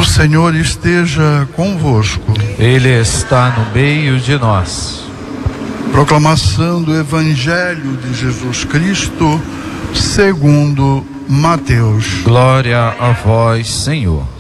O Senhor esteja convosco. Ele está no meio de nós. Proclamação do Evangelho de Jesus Cristo, segundo Mateus. Glória a vós, Senhor.